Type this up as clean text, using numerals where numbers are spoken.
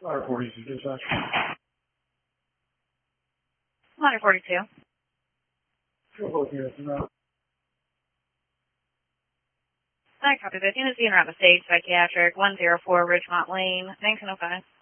Ladder 42 dispatch. Ladder 42. I copy this. Units being around the state, psychiatric, 104 Ridgemont Lane, 1905.